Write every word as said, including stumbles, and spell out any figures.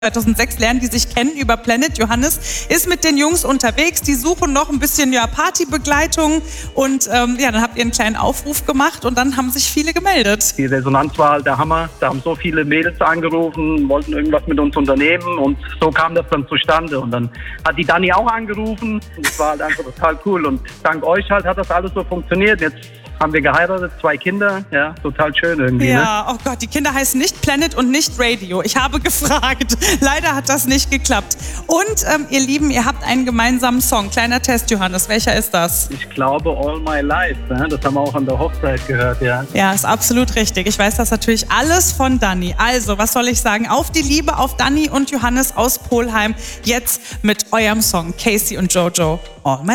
zweitausendsechs lernen die sich kennen über Planet. Johannes ist mit den Jungs unterwegs, die suchen noch ein bisschen ja, Partybegleitung und ähm, ja, dann habt ihr einen kleinen Aufruf gemacht und dann haben sich viele gemeldet. Die Resonanz war halt der Hammer, da haben so viele Mädels angerufen, wollten irgendwas mit uns unternehmen und so kam das dann zustande und dann hat die Dani auch angerufen und es war halt einfach total cool und dank euch halt hat das alles so funktioniert. Jetzt haben wir geheiratet, zwei Kinder, ja, total schön irgendwie. Ja, ne? oh Gott, die Kinder heißen nicht Planet und nicht Radio. Ich habe gefragt. Leider hat das nicht geklappt. Und ähm, ihr Lieben, ihr habt einen gemeinsamen Song. Kleiner Test, Johannes. Welcher ist das? Ich glaube All My Life, ne? Das haben wir auch an der Hochzeit gehört, ja. Ja, ist absolut richtig. Ich weiß das natürlich alles von Dani. Also, was soll ich sagen? Auf die Liebe auf Dani und Johannes aus Polheim. Jetzt mit eurem Song Casey und Jojo. All My